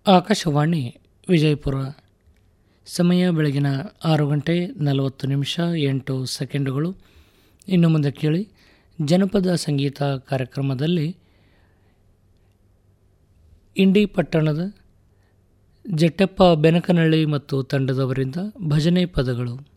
ಆಕಾಶವಾಣಿ ವಿಜಯಪುರ. ಸಮಯ ಬೆಳಗಿನ 6:40 ಇನ್ನು ಮುಂದೆ ಕೇಳಿ ಜನಪದ ಸಂಗೀತ ಕಾರ್ಯಕ್ರಮದಲ್ಲಿ ಇಂಡಿ ಪಟ್ಟಣದ ಜಟ್ಟೆಪ್ಪ ಬೆನಕನಹಳ್ಳಿ ಮತ್ತು ತಂಡದವರಿಂದ ಭಜನೆ ಪದಗಳು.